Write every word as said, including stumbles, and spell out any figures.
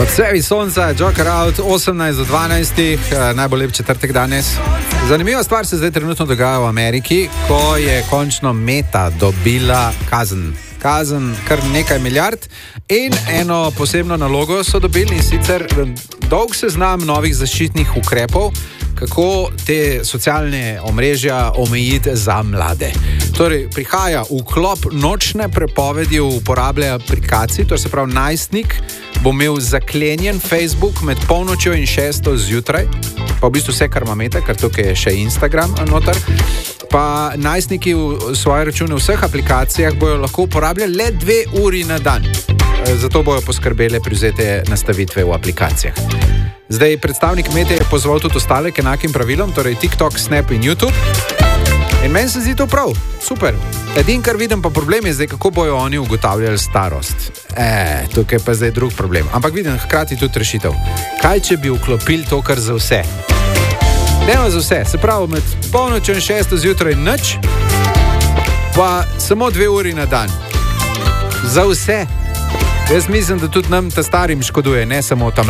Odsevi sonca, Joker out, osemnajst do dvanajst, najbolj lep četrtek danes. Zanimiva stvar se zdaj trenutno dogaja v Ameriki, ko je končno Meta dobila kazen. Kazen kar nekaj milijard in eno posebno nalogo so dobili, in sicer dolg seznam novih zaščitnih ukrepov, kako te socialne omrežja omejiti za mlade. Torej, prihaja vklop nočne prepovedi uporabe aplikacij, to se pravi, najstnik bo imel zaklenjen Facebook med polnočjo in šesto zjutraj, pa v bistvu vse, kar ima Meta, ker tukaj je še Instagram noter, pa najstniki v svoje račune v vseh aplikacijah bojo lahko uporabljali le dve uri na dan. Zato bojo poskrbele privzete nastavitve v aplikacijah. Zdaj, predstavnik Mete je pozval tudi ostale k enakim pravilom, torej TikTok, Snap in YouTube. In meni se zdi to prav, super. Edin, kar vidim, pa problem je zdaj, kako bojo oni ugotavljali starost. E, tukaj pa zdaj drug problem. Ampak vidim hkrati tudi rešitev. Kaj, če bi vklopili to kar za vse? Dejmo za vse, se pravi, med polnočjo in šesto zjutraj nič, pa samo dve uri na dan. Za vse. Jaz mislim, da tudi nam ta starim škoduje, ne samo tam